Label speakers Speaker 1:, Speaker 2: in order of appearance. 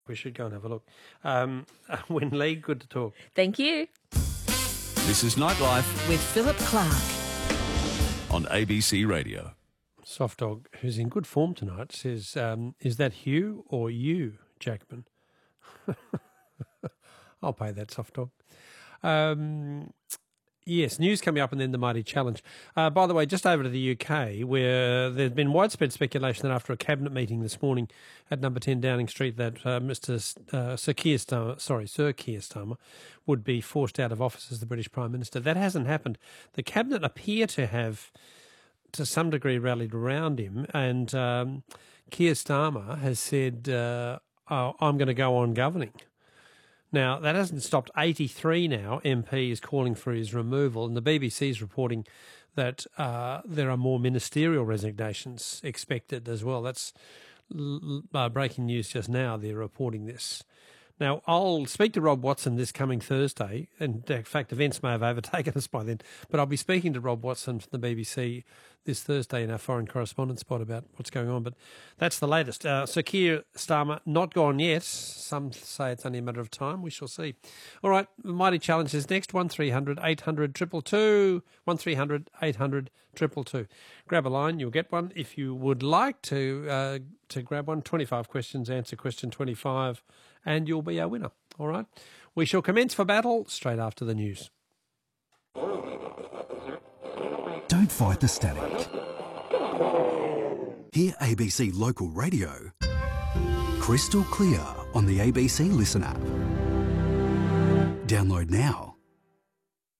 Speaker 1: We should go and have a look. Win Lee, good to talk.
Speaker 2: Thank you.
Speaker 3: This is Nightlife
Speaker 2: With Philip Clark.
Speaker 3: on ABC Radio.
Speaker 1: Soft Dog, who's in good form tonight, says, is that Hugh or you, Jackman? I'll pay that, Soft Dog. Yes, news coming up and then the Mighty Challenge. By the way, just over to the UK, where there's been widespread speculation that after a cabinet meeting this morning at number 10 Downing Street that Sir Keir Starmer would be forced out of office as the British Prime Minister. That hasn't happened. The cabinet appear to have, to some degree, rallied around him, and Keir Starmer has said, I'm going to go on governing. Now, that hasn't stopped 83 now MPs calling for his removal, and the BBC's reporting that there are more ministerial resignations expected as well. That's breaking news just now. They're reporting this. Now, I'll speak to Rob Watson this coming Thursday, and in fact, events may have overtaken us by then, but I'll be speaking to Rob Watson from the BBC this Thursday in our foreign correspondent spot about what's going on, but that's the latest. Sir Keir Starmer, not gone yet. Some say it's only a matter of time. We shall see. All right, the Mighty Challenge is next, 1300 800 222, 1300 800 222. Grab a line, you'll get one. If you would like to grab one, 25 questions, answer question 25, and you'll be our winner. All right? We shall commence for battle straight after the news.
Speaker 4: Don't fight the static. Hear ABC Local Radio crystal clear on the ABC Listen app. Download now.